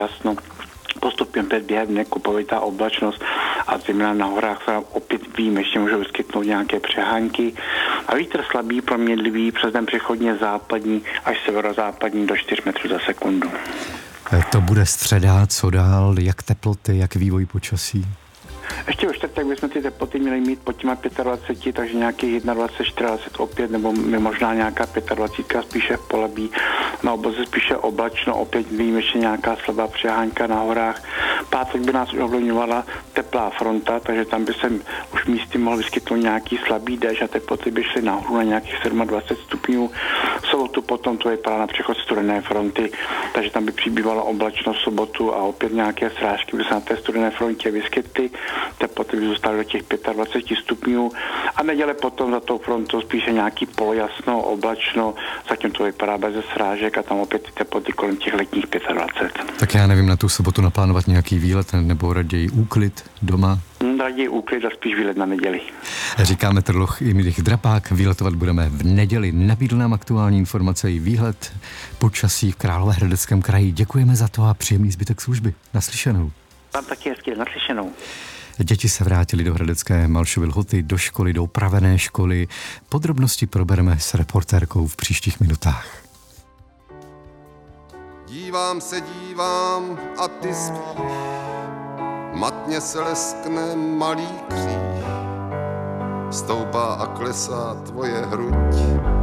jasno. Postupem opět během dne kupovitá oblačnost a zejména na horách se opět výjimečně můžou vyskytnout nějaké přehánky. A vítr slabý, proměnlivý, přes den přechodně západní až severozápadní do 4 metrů za sekundu. To bude středa, co dál, jak teploty, jak vývoj počasí? Ještě ve čtvrtek bychom ty teploty měli mít pod těma 25, takže nějaký 21, 24 opět, nebo možná nějaká 25 spíše v polabí. Na obloze spíše oblačno, opět výjimečně nějaká slabá přehánka na horách. Pátek by nás ovlivňovala teplá fronta, takže tam by se už místy mohl vyskytnout nějaký slabý déšť a teploty by šly nahoru na nějakých 27 stupňů. V sobotu potom to vypadá na přechod studené fronty, takže tam by přibývala oblačno v sobotu a opět nějaké srážky by se na té studené frontě vyskytly. Teploty by zůstaly do těch 25 stupňů a neděle potom za tou frontou spíše nějaký polojasno, oblačno, zatím to vypadá bez srážek a tam opět ty teploty kolem těch letních 25. Tak já nevím, na tu sobotu naplánovat nějaký výlet nebo raději úklid doma? Raději úklid a spíš výlet na neděli. Říká meteorolog Jindřich Drapák, výletovat budeme v neděli. Nabídl nám aktuální informace i výhled počasí v Královéhradeckém kraji. Děkujeme za to a příjemný zbytek služby. Naslyšenou. Vám taky hezky, naslyšenou. Děti se vrátily do Hradecké Malšovy Lhoty, do školy, do upravené školy. Podrobnosti probereme s reportérkou v příštích minutách. Dívám a ty spíš, matně se leskne malý kříž, stoupá a klesá tvoje hruď.